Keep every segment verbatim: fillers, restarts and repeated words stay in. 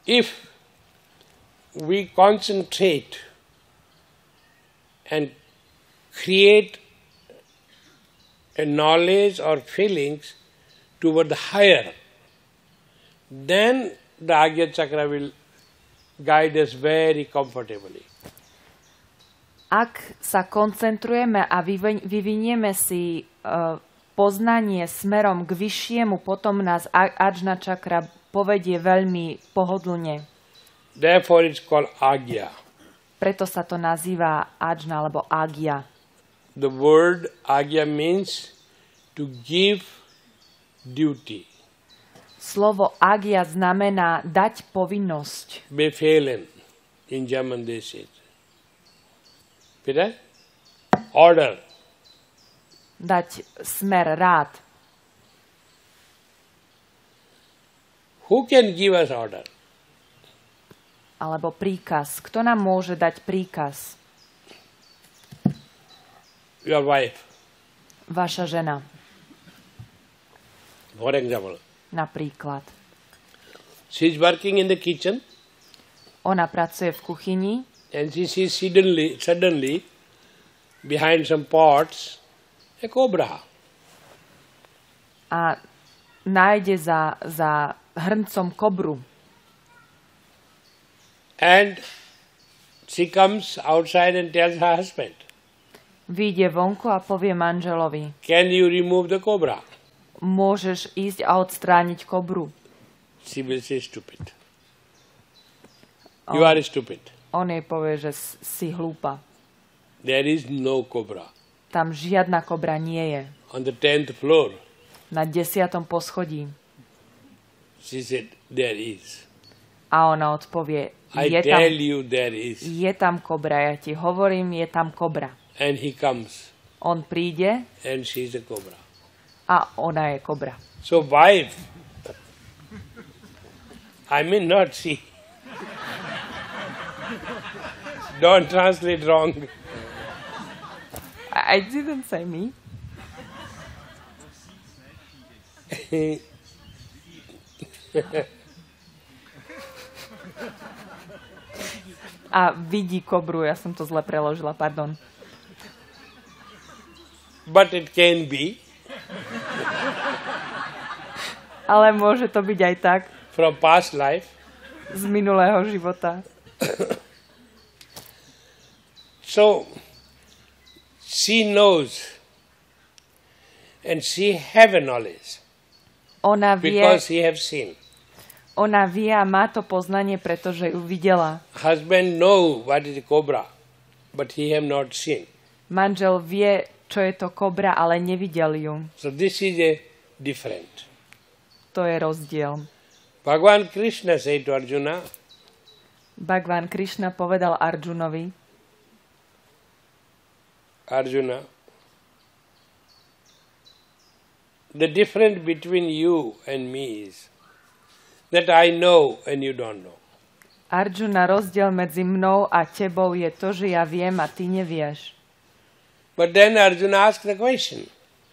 if we concentrate and create a knowledge or feelings toward the higher, then the Agya Chakra will guide us very comfortably. Ak sa koncentrujeme a vyvinieme si uh, poznanie smerom k vyššiemu, potom nás Ajna Čakra povedie veľmi pohodlne. Therefore it's called Agya. Preto sa to nazýva Ajna alebo Agya. The word Agya means to give duty. Slovo Agya znamená dať povinnosť. Befehlen in German they say. Peter? Order. Dať smer, rád. Who can give us order? Alebo príkaz. Kto nám môže dať príkaz? Your wife. Vaša žena. For example. Napríklad. She is working in the kitchen. Ona pracuje v kuchyni. And she sees suddenly, suddenly, behind some pots, a cobra. A nájde za, za hrncom kobru. And she comes outside and tells her husband. Vyjde vonku a povie manželovi. Can you remove the cobra? Môžeš ísť a odstrániť kobru. She will say stupid. You are stupid. On jej povie, že si hlúpa. There is no cobra. Tam žiadna kobra nie je. On the tenth floor. Na desiatom poschodí. She said, there is. A ona odpovie, I je tell tam, you there is. je tam kobra, ja ti hovorím, je tam kobra. And he comes. On príde and she is a cobra. A ona je kobra. So wife, I mean not she. Don't translate wrong. I didn't say me. A vidí kobru, ja som to zle preložila, pardon. But it can be. Ale môže to byť aj tak. From past life. Z minulého života. So, she knows and she have a knowledge. Ona vie, because he have seen. Ona vie a má to poznanie, pretože ju videla. Husband know what is a cobra, but he have not seen. Manžel vie, čo je to kobra, ale nevidel ju. So this is a different. To je rozdiel. Bhagavan Krishna said to Arjuna. Bhagavan Krishna povedal Arjunovi. Arjuna, the difference between you and me is that I know and you don't know. Arjuna, rozdiel medzi mnou a tebou je to, že ja viem a ty nevieš. But then Arjuna asked the question.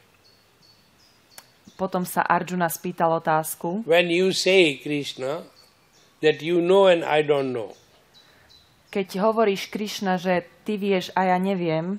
Potom sa Arjuna spýtal otázku. When you say, Krishna, that you know and I don't know. Keď hovoríš, Krishna, že ty vieš a ja neviem.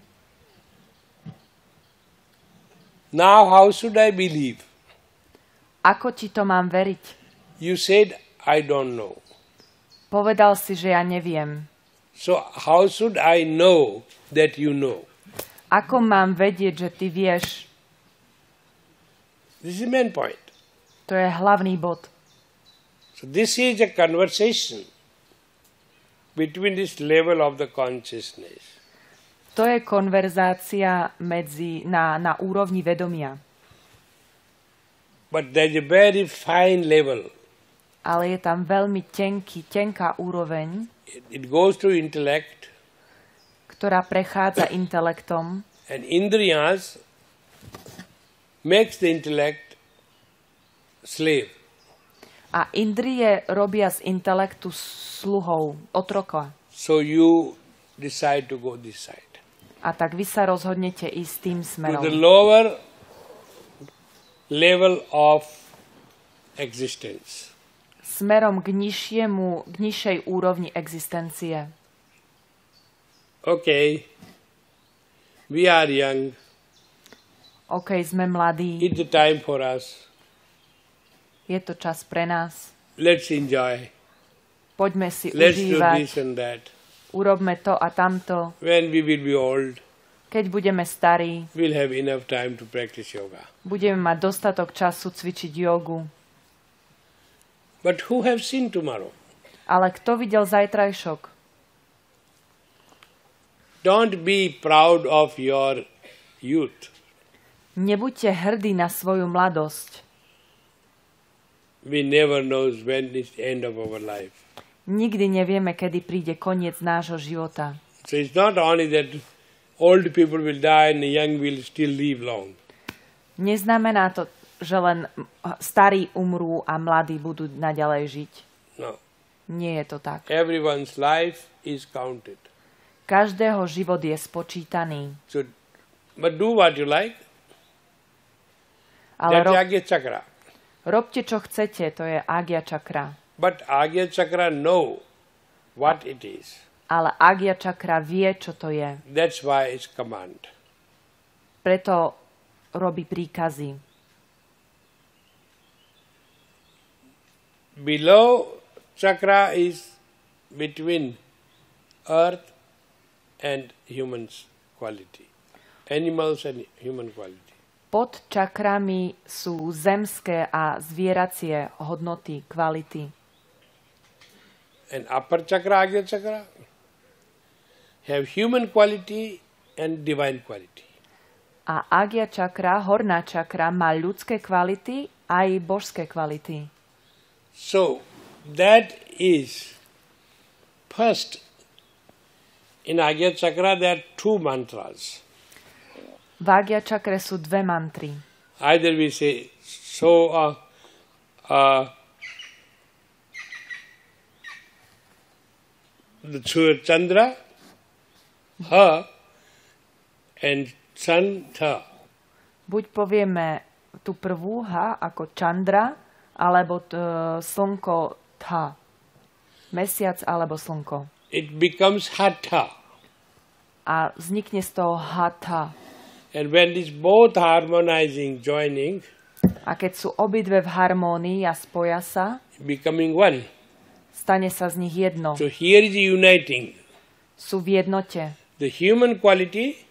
Now how should I believe? Ako ti to mám veriť? You said, I don't know. Povedal si, že ja neviem. So how should I know that you know? Ako mám vedieť, že ty vieš? This is the main point. To je hlavný bod. So this is a conversation between this level of the consciousness. To je konverzácia medzi, na, na úrovni vedomia. But there is a very fine level. Ale je tam veľmi tenký, tenká úroveň, It, it goes to intellect. Ktorá prechádza intelektom. And indriyas makes the intellect slave. A indrie robia z intelektu sluhou, otroka. So you decide to go this side. A tak vy sa rozhodnete ísť tým smerom. To the lower level of existence. smerom k nižšiemu, k nižšej úrovni existencie. Okay, we are young. OK, sme mladí. It's the time for us. Je to čas pre nás. Let's enjoy. Poďme si Let's do užívať. this and that. Urobme to a tamto. When we will be old, Keď budeme starí, we'll have enough time to practice yoga. budeme mať dostatok času cvičiť jogu. But who have seen tomorrow? Ale kto videl zajtrajšok? Don't be proud of your youth. Nebuďte hrdí na svoju mladosť. We never know when is the end of our life. Nikdy nevieme, kedy príde koniec nášho života. So it's not only that old people will die and the young will still live long. Neznamená to, že len starí umrú a mladí budú naďalej žiť. No. Nie je to tak. Everyone's life is counted. Každého život je spočítaný. So, but do what you like. Ale That's rob, Agya Chakra. robte, čo chcete, to je Agya Chakra. But Agya Chakra know what it is. Ale Agya Chakra vie, čo to je. That's why it's command. Preto robí príkazy. Below chakra is between earth and humans quality. Animals and human quality. Pod čakrami sú zemské a zvieracie hodnoty, kvality. And upper chakra, Agya Chakra, have human quality and divine quality. A Agya Chakra, horná čakra, má ľudské kvality aj božské kvality. So, that is, first, in Agya Chakra there are two mantras. V Agya Chakre sú dve mantry. Either we say, so, uh, uh, the Chandra, Ha, and Sun, Tha. Buď povieme tú prvú H ako Chandra, alebo t- slnko Tha. Mesiac alebo slnko. It becomes Hatha. A vznikne z toho Hatha. And when these both harmonizing, joining, A keď sú obidve v harmónii a spoja sa, becoming one. stane sa z nich jedno. So here is uniting Sú v jednote. the human quality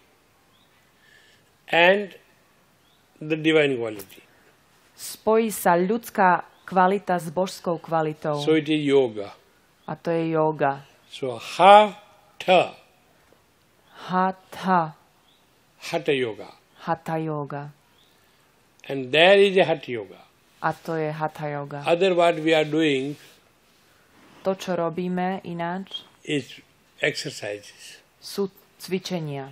and the divine quality. Spojí sa ľudská kvalita s božskou kvalitou. So it is yoga. A to je yoga. So Hatha, Hatha. Hatha yoga. Hatha yoga. And there is a Hatha yoga. A to je Hatha yoga. Other what we are doing To, čo robíme ináč, is exercises. sú cvičenia.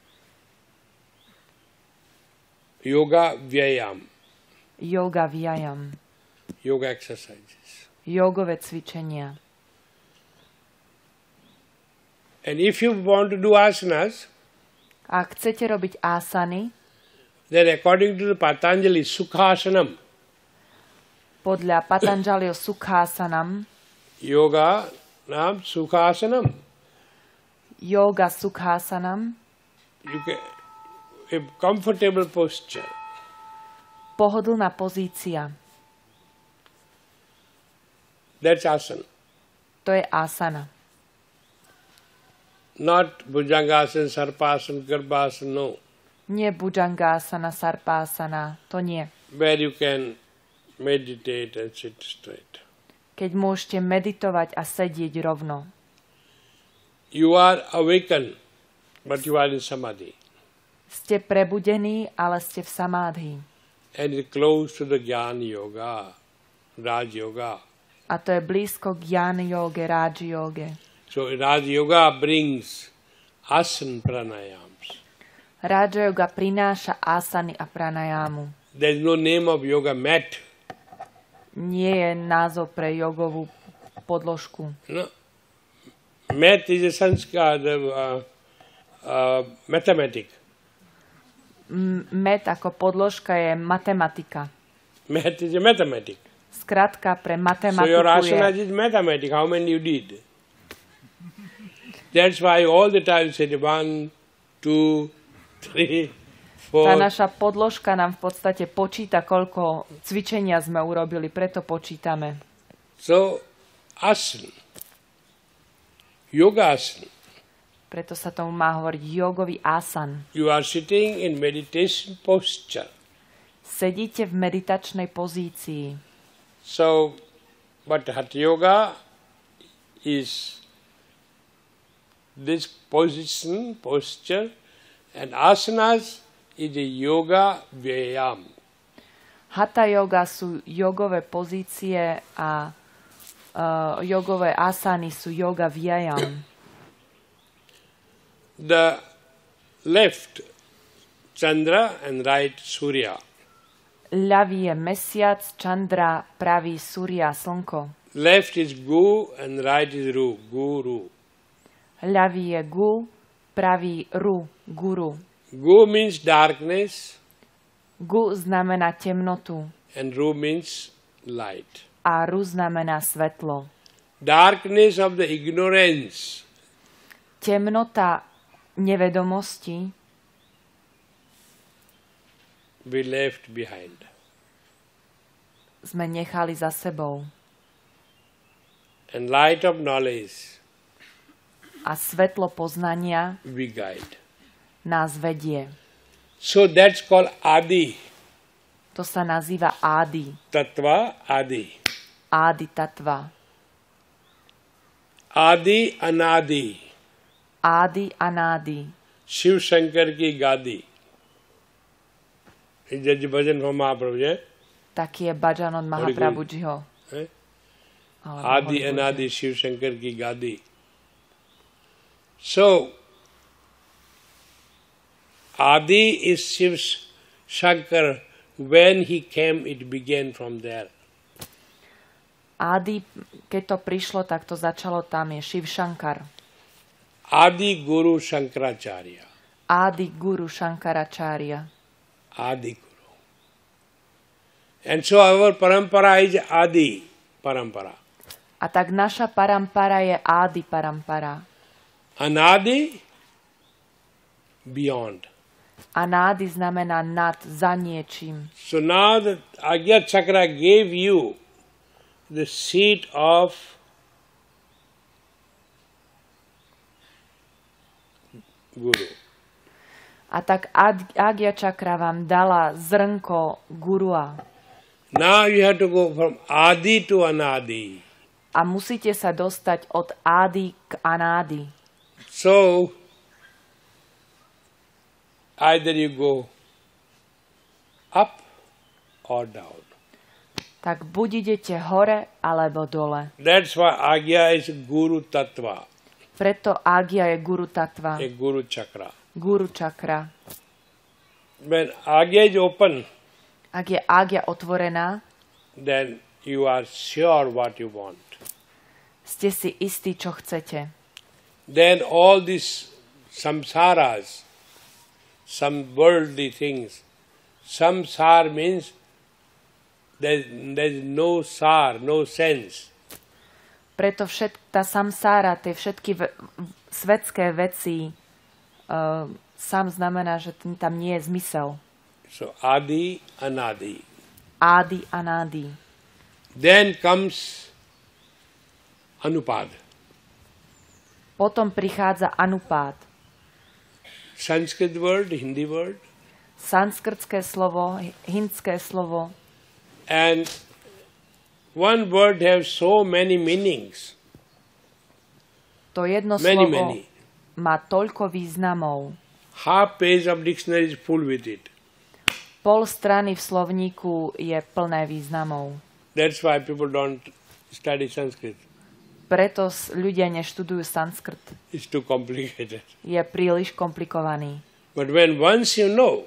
Yoga vyayam. Yoga vyayam. Yoga exercises. Jogové cvičenia. And if you want to do asanas, Ak chcete robiť asany, then according to the Patanjali Sukhasanam, podľa Patanjaliho Sukhasanam, yoga nam Sukhasanam, yoga Sukhasanam, you can, a comfortable posture. pohodlná pozícia. That's asana. To je asana. Not Bhujangasana, Sarpasana, Garbhasana, no. Nie Bhujangasana, Sarpasana, to nie. Where you can meditate and sit straight. Keď môžete meditovať a sedieť rovno. You are awakened, but you are in samadhi. Ste prebudení, ale ste v samádhi. And it's close to the Jnana Yoga, Raj Yoga. A to je blízko k Jnana yoge, Raja yoge. So Raj Yoga brings asana pranayams. Raja yoga prináša asany a pranayamu. There is no name of yoga mat. Nie je názov pre jogovú podložku. No. Math is a sanskar, the, uh, uh, mathematic. M- Met ako podložka je matematika. Math is a mathematic. Skrátka pre So matematiku your asana je... is mathematics, how many you did. That's why all the time say one, two, three, four. Tá naša podložka nám v podstate počíta, koľko cvičenia sme urobili, preto počítame. So, asana, yoga asana. Preto sa tomu má hovoriť jogový asan. You are sitting in meditation posture. Sedíte v meditačnej pozícii. So, but Hatha Yoga is this position, posture, and asanas is a yoga vyayam. Hatha yoga sú jogové pozície a uh, jogové asany sú yoga vyayam. The left Chandra and right Surya. Ľavý je mesiac, Chandra, pravý Surya, slnko. Left is Gu and right is Ru, Guru. Ľavý je Gu, pravý Ru, Guru. Gu means darkness Gu znamená temnotu and Ru means light. a Ru znamená svetlo. Darkness of the ignorance Temnota nevedomosti we left behind. sme nechali za sebou. And light of knowledge A svetlo poznania we guide. nás vedie. So that's called Adi. To sa nazýva Adi. Tattva Adi. Adi tattva. Adi Anadi. Adi Anadi. Shiv Shankar ki Gadi. Is that the bhajan from Mahaprabhu? Yeah? Taký je bhajan od Mahaprabhujiho. Eh? Alebo Adi Holy Anadi Shiv Shankar ki Gadi. So, Adi is Shiv Shankar. When he came, it began from there. Adi, keď to prišlo, tak to začalo tam, je Shiv Shankar. Adi Guru Shankaracharya. Adi Guru Shankaracharya. Adi Guru. And so our parampara is Adi parampara. A tak naša parampara je Adi parampara. Anadi, beyond. Anadi znamená nad, za niečím. So now the Agya Chakra gave you the seat of Guru. A tak Ad- Agya Chakra vám dala zrnko gurua. Now you have to go from Adi to Anadi. A musíte sa dostať od Adi k Anádi. So, either you go up or down. Tak buď idete hore, alebo dole. That's why Agya is Guru Tattva, Preto Agya je Guru Tattva, a Guru Chakra. Guru Chakra. When Agya is open, Ak je Agya otvorená, then you are sure what you want. ste si istí, čo chcete. Then all these samsaras, some worldly things, samsar means there is no sar, no sense. Preto všet, tá samsára, tie všetky ve, svetské veci, uh, sam znamená, že t- tam nie je zmysel. So Adi, Anadi. Adi a Nádi. Then comes Anupad. Potom prichádza Anupád. Sanskrit word, Hindi word. Sanskrtské slovo, hindské slovo. And one word has so many meanings. To jedno Many, slovo many. má toľko významov. Half page of dictionary is full with it. Pol strany v slovníku je plné významov. That's why people don't study Sanskrit. Preto s- ľudia neštudujú sanskrt. It's too complicated. Je príliš komplikovaný. But when once you know,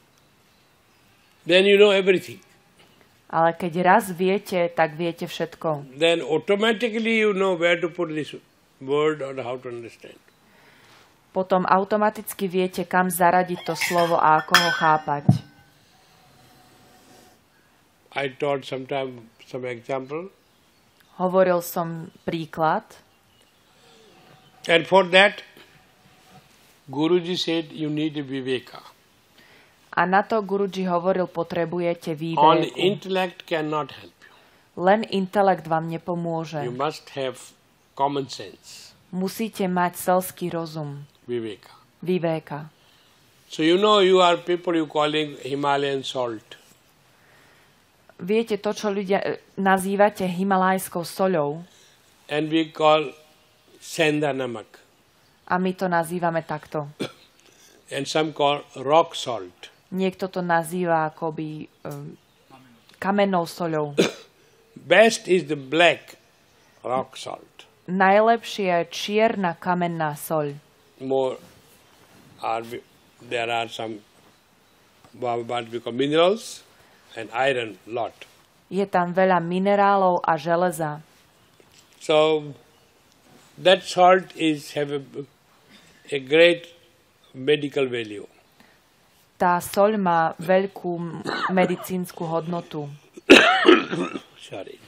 then you know everything. Ale keď raz viete, tak viete všetko. Then automatically you know where to put this word or how to understand. Potom automaticky viete, kam zaradiť to slovo a ako ho chápať. I taught sometime some example. Hovoril som príklad. And for that, Guruji said you need a viveka. A na to Guruji hovoril, potrebujete Only výveku. intellect cannot help you. Len intelekt vám nepomôže. You must have common sense, Musíte mať selský rozum. viveka. Vivéka. So you know you are people you calling Himalayan salt. Viete to, čo ľudia e, nazývate himalajskou soľou, And we call Senda namak. a my to nazývame takto. And some call rock salt. Niekto to nazýva akoby um, kamennou soľou. Best is the black rock salt. Najlepšia je čierna kamenná soľ. More are we- there are some what we call minerals and iron lot. Je tam veľa minerálov a železa. So that salt is have a, a great medical value. Tá soľ má veľkú m- medicínsku hodnotu. Sorry.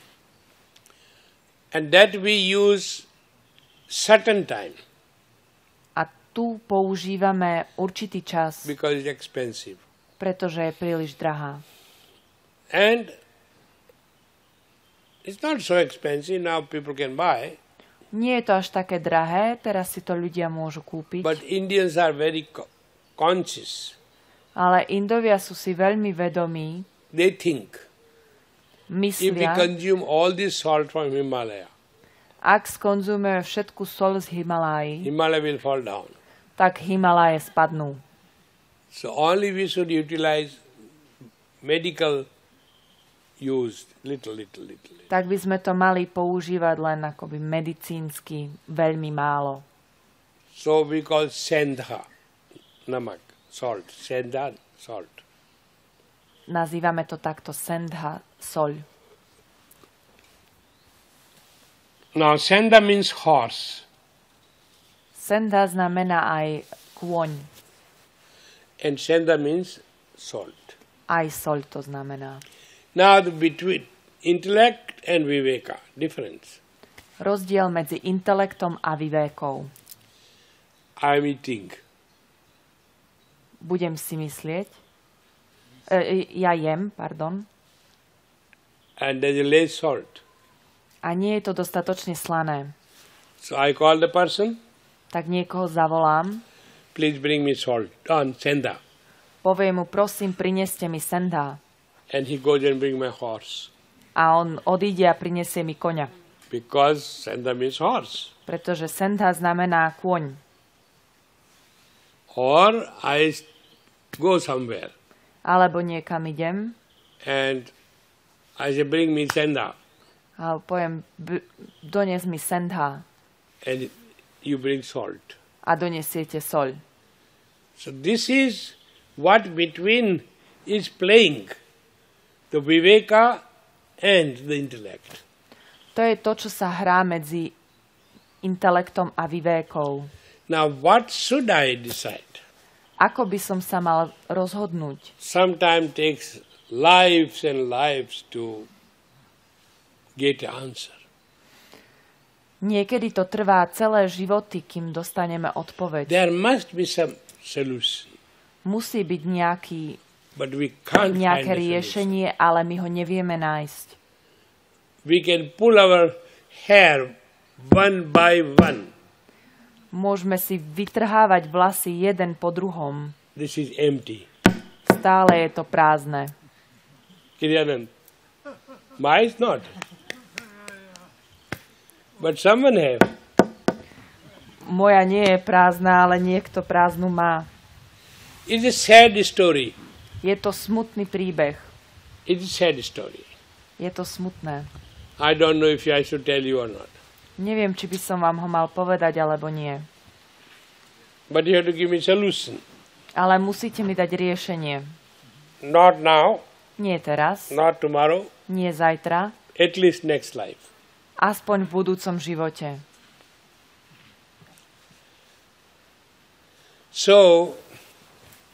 And that we use certain time A tu používame určitý čas, because it's expensive. pretože je príliš drahá. And it's not so expensive now people can buy, Nie je to až také drahé, teraz si to ľudia môžu kúpiť, but Indians are very co- conscious. ale Indovia sú si veľmi vedomí, They think if we myslia, consume all this salt from Himalaya, ak skonzumujeme všetku soľ z Himaláji, Himalaya will fall down. tak Himaláje spadnú. So only we should utilize medical used little, little, little. little. Tak by sme to mali používať len akoby medicínsky, veľmi málo. So we call sendha, namak, salt, sendha, salt. Nazývame to takto sendha, soľ. Now sendha means horse Sendha znamená aj kôň, and sendha means salt. aj soľ to znamená. Now the between intellect and viveka, difference. Rozdiel medzi intelektom a vivékou. I am eating. Budem si myslieť. E, e, ja jem, pardon. And there is a less salt. A nie je to dostatočne slané. So I call the person, Tak niekoho zavolám. please bring me salt on sendha. Poviem mu, prosím, prineste mi sendha. And he goes and bring my horse. A on odíde a prinesie mi koňa. Because sendha means horse. Pretože sendha znamená kôň. Or I s- go somewhere Alebo niekam idem and I say, bring me sendha. a poviem, b- dones mi sendha And you bring salt. a donesiete soľ. So this is what between is playing. The viveka and the intellect. To je to, čo sa hrá medzi intelektom a vivékou. Now what should I decide? Ako by som sa mal rozhodnúť? Sometimes takes lives and lives to get an answer. Niekedy to trvá celé životy, kým dostaneme odpoveď. There must be some solution, Musí byť nejaký, but we can't nejaké find a solution. riešenie, ale my ho nevieme nájsť. We can pull our hair one by one. Môžeme si vytrhávať vlasy jeden po druhom. This is empty. Stále je to prázdne. Kiryanand. My is not. But someone have. Moja nie je prázdna, ale niekto prázdnu má. It's a sad story. Je to smutný príbeh. It's a sad story. Je to smutné. I don't know if I should tell you or not. Neviem, či by som vám ho mal povedať, alebo nie. But you have to give me solution. Ale musíte mi dať riešenie. Not now, Nie teraz, not tomorrow, nie zajtra, at least next life. aspoň v budúcom živote. So,